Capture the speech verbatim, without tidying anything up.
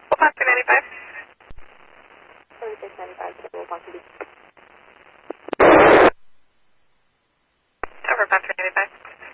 Pop three ninety-five. thirty-six ninety-five, Double Pop Beach. Over Pop three ninety-five.